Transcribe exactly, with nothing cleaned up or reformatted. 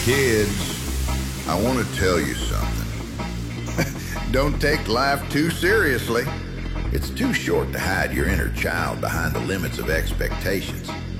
Kids, I want to tell you something. Don't take life too seriously. It's too short to hide your inner child behind the limits of expectations.